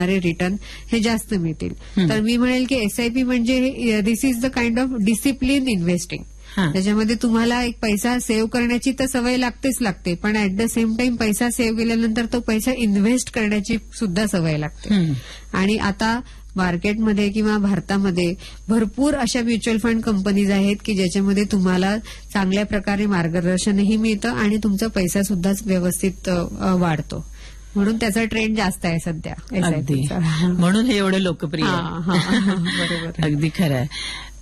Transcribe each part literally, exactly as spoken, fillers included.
Return हे जास्त मिळतील. तर मी म्हणेल की एसआयपी म्हणजे दिस is the kind of discipline investing. त्याच्यामध्ये तुम्हाला एक पैसा सेव्ह करण्याची तर सवय लागतेच लागते, पण ऍट द सेम टाइम पैसा सेव्ह केल्यानंतर तो पैसा इन्व्हेस्ट करण्याची सुद्धा सवय लागते. आणि आता मार्केटमध्ये किंवा भारतामध्ये भरपूर अशा म्युच्युअल फंड कंपनीज आहेत की ज्याच्यामध्ये तुम्हाला चांगल्या प्रकारे मार्गदर्शनही मिळतं आणि तुमचा पैसा सुद्धा व्यवस्थित वाढतो. म्हणून त्याचा ट्रेंड जास्त आहे सध्या एसआयपीचा. म्हणून हे एवढं लोकप्रिय बरोबर. अगदी खरं आहे.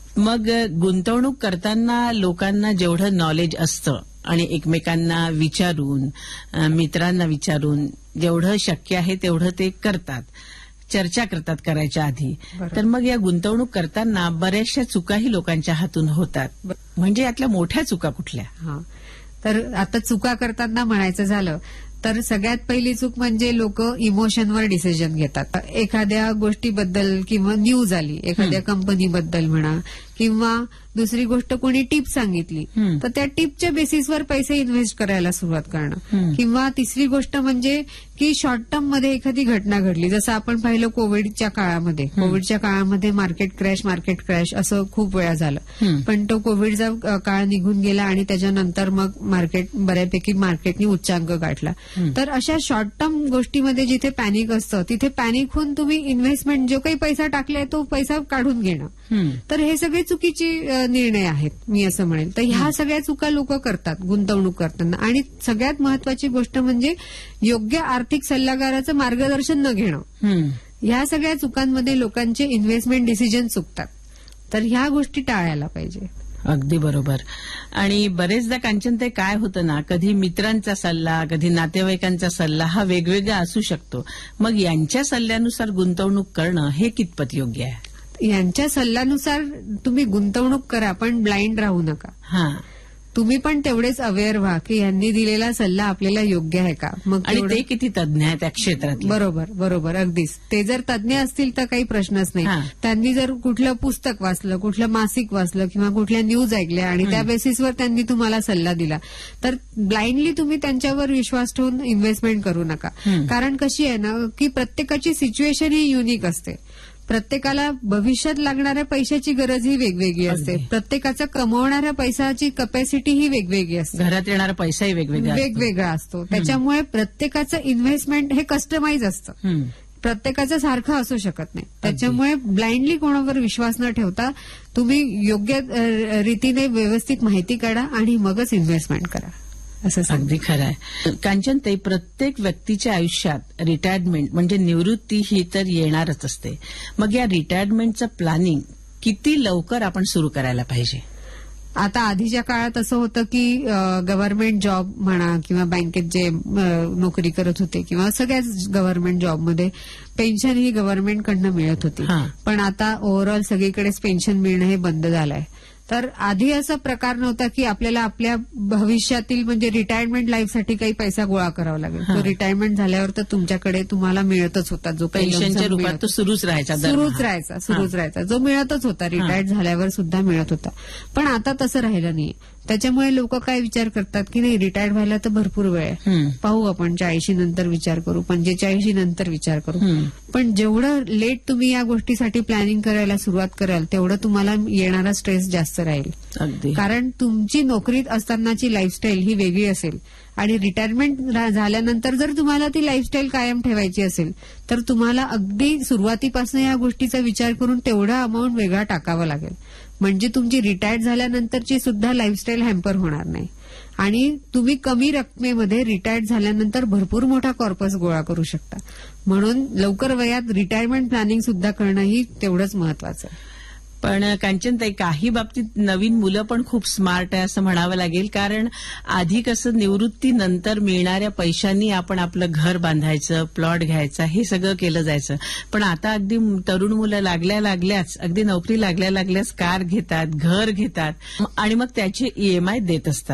मग गुंतवणूक करताना लोकांना जेवढं नॉलेज असतं आणि एकमेकांना विचारून, मित्रांना विचारून जेवढं शक्य आहे तेवढं ते करतात, चर्चा करतात करायच्या आधी. तर मग या गुंतवणूक करताना बऱ्याचशा चुकाही लोकांच्या हातून होतात. म्हणजे यातल्या मोठ्या चुका कुठल्या? हा, तर आता चुका करताना म्हणायचं झालं तर सगळ्यात पहिली चूक म्हणजे लोक इमोशनवर डिसिजन घेतात. एखाद्या गोष्टीबद्दल किंवा न्यूज आली एखाद्या कंपनीबद्दल म्हणा, किंवा दुसरी गोष्ट कोणी टिप सांगितली तर त्या टिपच्या बेसिसवर पैसे इन्व्हेस्ट करायला सुरुवात करणं. किंवा तिसरी गोष्ट म्हणजे की शॉर्ट टर्म मध्ये एखादी घटना घडली, जसं आपण पाहिलं कोविडच्या काळामध्ये. कोविडच्या काळामध्ये मार्केट क्रॅश मार्केट क्रॅश असं खूप वेळा झालं, पण तो कोविडचा काळ निघून गेला आणि त्याच्यानंतर मग मार्केट बऱ्यापैकी मार्केटनी उच्चांक गाठला. तर अशा शॉर्ट टर्म गोष्टीमध्ये जिथे पॅनिक असतं तिथे पॅनिक होऊन तुम्ही इन्व्हेस्टमेंट जो काही पैसा टाकलाय तो पैसा काढून घेणं, तर हे सगळे चुकीची निर्णय आहेत मी असं म्हणेल. तर ह्या सगळ्या चुका लोक करतात गुंतवणूक करताना. आणि सगळ्यात महत्वाची गोष्ट म्हणजे योग्य आर्थिक सल्लागाराचं मार्गदर्शन न घेणं. ह्या सगळ्या चुकांमध्ये लोकांचे इन्व्हेस्टमेंट डिसिजन चुकतात. तर ह्या गोष्टी टाळायला पाहिजे. अगदी बरोबर. आणि बरेचदा कांचनताई काय होतं ना, कधी मित्रांचा सल्ला, कधी नातेवाईकांचा सल्ला हा वेगवेगळा असू शकतो. मग यांच्या सल्ल्यानुसार गुंतवणूक करणं हे कितपत योग्य आहे? यांच्या सल्ल्यानुसार तुम्ही गुंतवणूक करा, पण ब्लाइंड राहू नका. हा, तुम्ही पण तेवढेच अवेअर व्हा की यांनी दिलेला सल्ला आपल्याला योग्य आहे का. मग आणि ते किती तज्ञ आहेत त्या क्षेत्रात. बरोबर बरोबर अगदीच. ते जर तज्ञ असतील तर काही प्रश्नच नाही. त्यांनी जर कुठलं पुस्तक वाचलं, कुठलं मासिक वाचलं किंवा कुठल्या न्यूज ऐकल्या आणि त्या बेसिसवर त्यांनी तुम्हाला सल्ला दिला तर ब्लाइंडली तुम्ही त्यांच्यावर विश्वास ठेवून इन्व्हेस्टमेंट करू नका. कारण कशी आहे ना की प्रत्येकाची सिच्युएशन ही युनिक असते. प्रत्येकाला भविष्यात लागणाऱ्या पैशाची गरज ही वेगवेगळी असते. प्रत्येकाचा कमवणाऱ्या पैशाची कपॅसिटी ही वेगवेगळी असते. घरात येणारा पैसाही वेगवेगळा वेगवेगळा असतो. त्याच्यामुळे प्रत्येकाचं इन्व्हेस्टमेंट हे कस्टमाइज असतं. प्रत्येकाचं सारखं असू शकत नाही. त्याच्यामुळे ब्लाइंडली कोणावर विश्वास न ठेवता तुम्ही योग्य रीतीने व्यवस्थित माहिती काढा आणि मगच इन्व्हेस्टमेंट करा. असं अगदी खरं आहे. कांचनताई, प्रत्येक व्यक्तीच्या आयुष्यात रिटायरमेंट म्हणजे निवृत्ती ही तर येणारच असते. मग या रिटायरमेंटचं प्लॅनिंग किती लवकर आपण सुरू करायला पाहिजे? आता आधीच्या काळात असं होतं की गव्हर्नमेंट जॉब म्हणा किंवा बँकेत जे नोकरी करत होते किंवा सगळ्याच गव्हर्नमेंट जॉबमध्ये पेन्शन ही गव्हर्नमेंटकडनं मिळत होती. पण आता ओव्हरऑल सगळीकडेच पेन्शन मिळणं हे बंद झालंय. तर आधी असा प्रकार नव्हता की आपल्याला आपल्या भविष्यातील म्हणजे रिटायरमेंट लाईफसाठी काही पैसा गोळा करावा लागेल. तो रिटायरमेंट झाल्यावर तर तुमच्याकडे तुम्हाला मिळतच होता. जो पेन्शनच्या रूपात तो सुरूच राहायचा सुरूच राहायचा सुरूच राहायचा जो मिळतच होता. रिटायर्ड झाल्यावर सुद्धा मिळत होता. पण आता तसं राहिलं नाही. त्याच्यामुळे लोक काय विचार करतात की नाही रिटायर्ड व्हायला तर भरपूर वेळ आहे, पाहू आपण चाळीशी नंतर विचार करू, पंचेचाळीशी नंतर विचार करू. पण जेवढं लेट तुम्ही या गोष्टीसाठी प्लॅनिंग करायला सुरुवात कराल तेवढं तुम्हाला येणारा स्ट्रेस जास्त राहील. कारण तुमची नोकरीत असतानाची लाईफस्टाईल ही वेगळी असेल आणि रिटायरमेंट झाल्यानंतर जर तुम्हाला ती लाईफस्टाईल कायम ठेवायची असेल तर तुम्हाला अगदी सुरुवातीपासून या गोष्टीचा विचार करून तेवढा अमाऊंट वेगळा टाकावा लागेल. म्हणजे तुमची रिटायर्ड झाल्यानंतरची सुद्धा लाईफस्टाईल हॅम्पर होणार नाही आणि तुम्ही कमी रकमेमध्ये रिटायर्ड झाल्यानंतर भरपूर मोठा कॉर्पस गोळा करू शकता. म्हणून लवकर वयात रिटायरमेंट प्लॅनिंग सुद्धा करणंही तेवढंच महत्वाचं आहे. पण कांचनताई, काही बाबतीत नवीन मुलं पण खूप स्मार्ट आहे असं म्हणावं लागेल. कारण आधी कसं निवृत्तीनंतर मिळणाऱ्या पैशांनी आपण आपलं घर बांधायचं, प्लॉट घ्यायचा, हे सगळं केलं जायचं. पण आता अगदी तरुण मुलं लागल्या लागल्याच अगदी नोकरी लागल्या लागल्याच कार घेतात, घर घेतात आणि मग त्याचे ईएमआय देत असतात.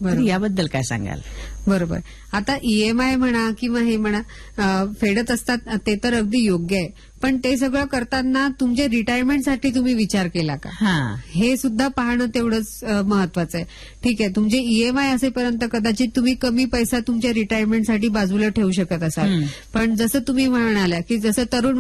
तर याबद्दल काय सांगाल? बरोबर. आता ईएमआय म्हणा किंवा हे म्हणा अ, फेडत असतात ते तर अगदी योग्य आहे, पण ते सगळं करताना तुमच्या रिटायरमेंटसाठी तुम्ही विचार केला का, हा हे सुद्धा पाहणं तेवढंच अ, महत्वाचं आहे. ठीक आहे, तुमचे ईएमआय असेपर्यंत कदाचित तुम्ही कमी पैसा तुमच्या रिटायरमेंटसाठी बाजूला ठेवू शकत असाल, हम्म. पण जसं तुम्ही म्हणाल्या की जसं तरुण